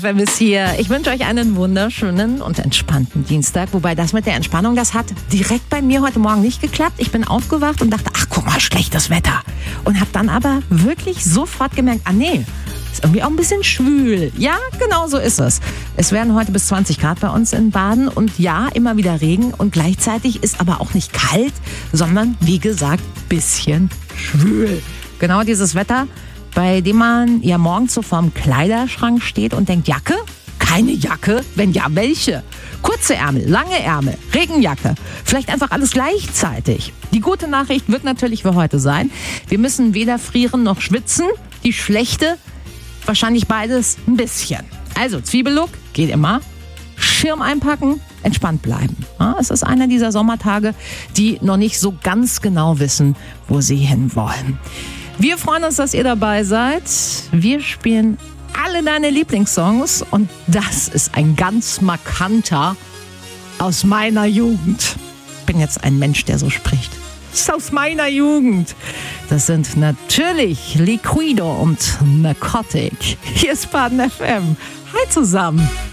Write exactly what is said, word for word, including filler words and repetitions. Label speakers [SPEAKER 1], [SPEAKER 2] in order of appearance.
[SPEAKER 1] Wenn wir es hier, ich wünsche euch einen wunderschönen und entspannten Dienstag. Wobei das mit der Entspannung, das hat direkt bei mir heute Morgen nicht geklappt. Ich bin aufgewacht und dachte, ach guck mal, schlechtes Wetter. Und habe dann aber wirklich sofort gemerkt, ah nee, ist irgendwie auch ein bisschen schwül. Ja, genau so ist es. Es werden heute bis zwanzig Grad bei uns in Baden und ja, immer wieder Regen. Und gleichzeitig ist aber auch nicht kalt, sondern wie gesagt, bisschen schwül. Genau dieses Wetter, bei dem man ja morgens so vorm Kleiderschrank steht und denkt, Jacke? Keine Jacke? Wenn ja, welche? Kurze Ärmel, lange Ärmel, Regenjacke. Vielleicht einfach alles gleichzeitig. Die gute Nachricht wird natürlich für heute sein, wir müssen weder frieren noch schwitzen. Die schlechte, wahrscheinlich beides ein bisschen. Also Zwiebellook geht immer. Schirm einpacken, entspannt bleiben. Ja, es ist einer dieser Sommertage, die noch nicht so ganz genau wissen, wo sie hinwollen. Wir freuen uns, dass ihr dabei seid. Wir spielen alle deine Lieblingssongs und das ist ein ganz markanter aus meiner Jugend. Ich bin jetzt ein Mensch, der so spricht. Das ist aus meiner Jugend. Das sind natürlich Liquido und Narcotic. Hier ist Baden F M. Hi zusammen.